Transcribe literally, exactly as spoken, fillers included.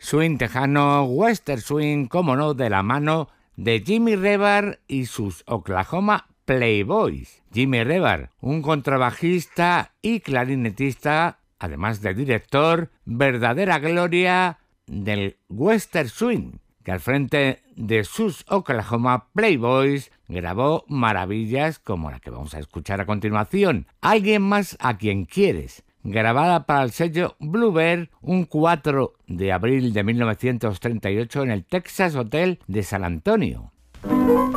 swing tejano, western swing, como no, de la mano de Jimmy Rebar y sus Oklahoma Playboys. Jimmy Rebar, un contrabajista y clarinetista, además de director, verdadera gloria del western swing, que al frente de sus Oklahoma Playboys grabó maravillas como la que vamos a escuchar a continuación, Alguien más a quien quieres, grabada para el sello Bluebird un cuatro de abril de mil novecientos treinta y ocho en el Texas Hotel de San Antonio.